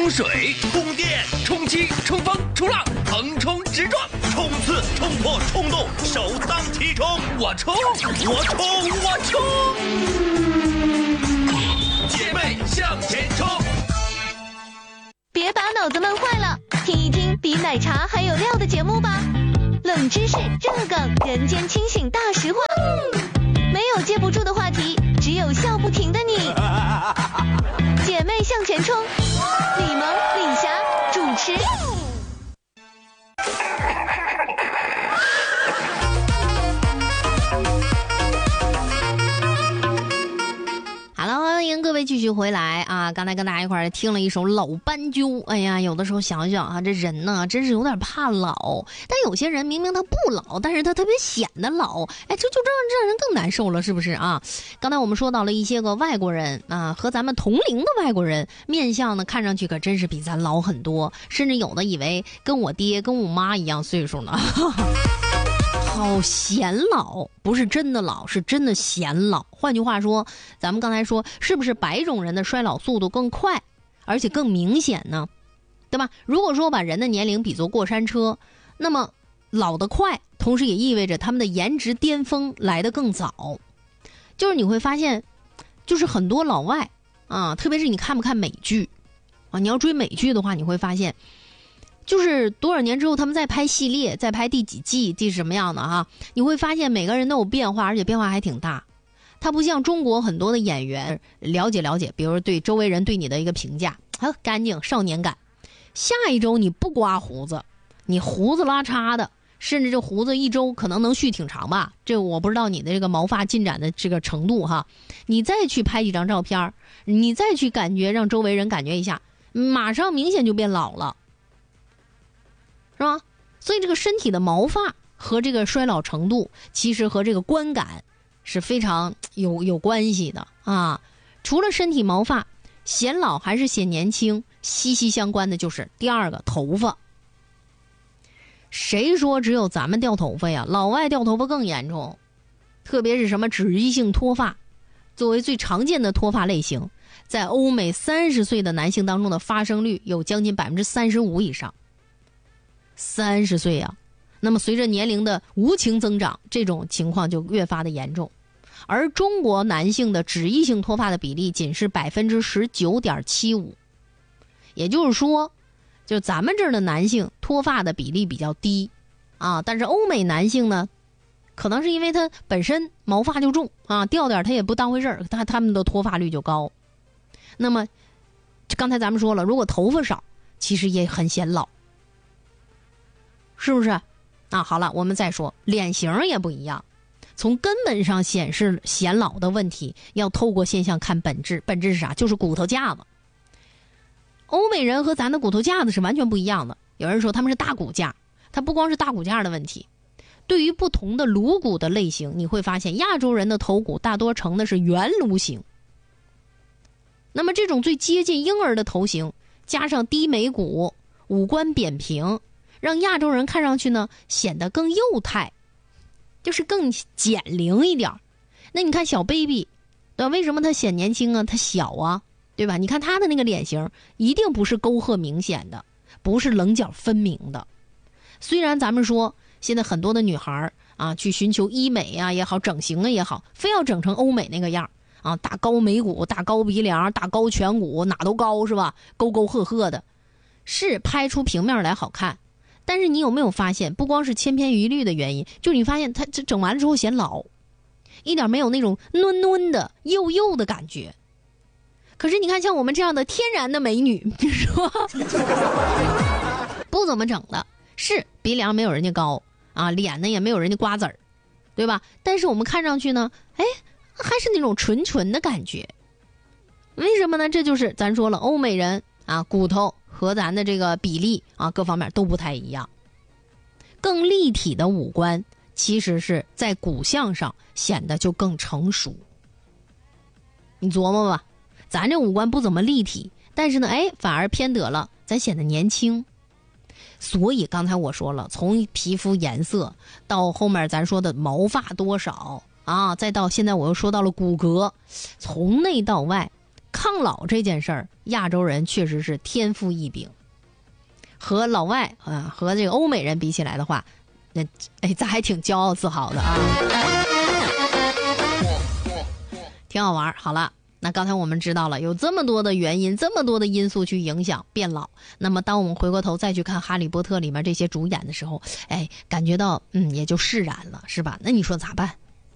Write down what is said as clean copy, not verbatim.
冲水、充电、充气、冲锋、冲浪、横冲直撞、 冲刺、冲破、冲动，首当其冲。 我冲！姐妹向前冲！ 别把脑子闷坏了，听一听比奶茶还有料的节目吧。冷知识、热梗、人间清醒大实话，没有接不住的话题，只有笑不停的你。姐妹向前冲，李萌、李霞主持。欢迎各位继续回来啊！刚才跟大家一块儿听了一首老斑鸠。哎呀，有的时候想想啊，这人呢真是有点怕老。但有些人明明他不老，但是他特别显得老，哎，这让人更难受了，是不是啊？刚才我们说到了一些个外国人啊，和咱们同龄的外国人，面相呢看上去可真是比咱老很多，甚至有的以为跟我爹跟我妈一样岁数呢。好显老，不是真的老，是真的显老。换句话说，咱们刚才说是不是白种人的衰老速度更快，而且更明显呢？对吧？如果说把人的年龄比作过山车，那么老得快，同时也意味着他们的颜值巅峰来得更早。就是你会发现，就是很多老外啊，特别是你看不看美剧啊，你要追美剧的话，你会发现就是多少年之后他们再拍系列，再拍第几季第什么样的哈，你会发现每个人都有变化，而且变化还挺大。他不像中国很多的演员，了解，比如对周围人对你的一个评价，干净少年感，下一周你不刮胡子，你胡子拉碴的，甚至这胡子一周可能能续挺长吧，这我不知道你的这个毛发进展的这个程度哈。你再去拍几张照片，你再去感觉让周围人感觉一下，马上明显就变老了，是吧？所以这个身体的毛发和这个衰老程度，其实和这个观感是非常有关系的啊。除了身体毛发显老还是显年轻，息息相关的就是第二个头发。谁说只有咱们掉头发呀？老外掉头发更严重，特别是什么脂溢性脱发，作为最常见的脱发类型，在欧美30岁的男性当中的发生率有将近35%以上。30岁啊，那么随着年龄的无情增长，这种情况就越发的严重。而中国男性的脂溢性脱发的比例仅是19.75%，也就是说，就咱们这儿的男性脱发的比例比较低啊，但是欧美男性呢，可能是因为他本身毛发就重啊，掉点他也不当回事儿，他们的脱发率就高。那么刚才咱们说了，如果头发少，其实也很显老。是不是啊？好了，我们再说脸型也不一样，从根本上显示显老的问题，要透过现象看本质。本质是啥？就是骨头架子。欧美人和咱的骨头架子是完全不一样的。有人说他们是大骨架，它不光是大骨架的问题。对于不同的颅骨的类型，你会发现亚洲人的头骨大多呈的是圆颅形。那么这种最接近婴儿的头型，加上低眉骨，五官扁平，让亚洲人看上去呢显得更幼态，就是更减龄一点。那你看小 baby， 对吧？为什么他显年轻啊？他小啊，对吧？你看他的那个脸型，一定不是沟壑明显的，不是棱角分明的。虽然咱们说现在很多的女孩啊，去寻求医美啊也好，整形啊也好，非要整成欧美那个样啊，大高眉骨、大高鼻梁、大高颧骨，哪都高是吧？沟沟壑壑的，是拍出平面来好看。但是你有没有发现，不光是千篇一律的原因，就你发现它这整完了之后显老，一点没有那种嫩嫩的幼幼的感觉。可是你看像我们这样的天然的美女，比如说不怎么整的，是鼻梁没有人家高啊，脸呢也没有人家瓜子儿，对吧？但是我们看上去呢，哎，还是那种纯纯的感觉。为什么呢？这就是咱说了，欧美人啊，骨头和咱的这个比例啊，各方面都不太一样。更立体的五官，其实是在骨相上显得就更成熟。你琢磨吧，咱这五官不怎么立体，但是呢，哎，反而偏得了咱显得年轻。所以刚才我说了，从皮肤颜色到后面咱说的毛发多少啊，再到现在我又说到了骨骼，从内到外抗老这件事儿，亚洲人确实是天赋异禀，和老外和这个欧美人比起来的话，那咱还挺骄傲自豪的啊，挺好玩。好了，那刚才我们知道了有这么多的原因，这么多的因素去影响变老。那么当我们回过头再去看《哈利波特》里面这些主演的时候，感觉到也就释然了，是吧？那你说咋办？